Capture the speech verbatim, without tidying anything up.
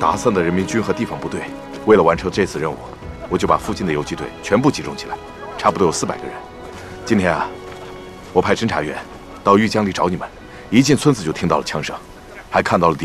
打散的人民军和地方部队。为了完成这次任务，我就把附近的游击队全部集中起来，差不多有四百个人。今天啊，我派侦察员到玉江里找你们，一进村子就听到了枪声，还看到了敌